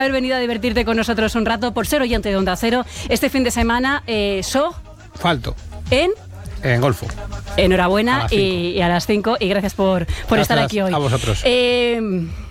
haber venido a divertirte con nosotros un rato, por ser oyente de Onda Cero. Este fin de semana, Falto. En Golfo. Enhorabuena y a las 5 y gracias por estar aquí hoy. A vosotros.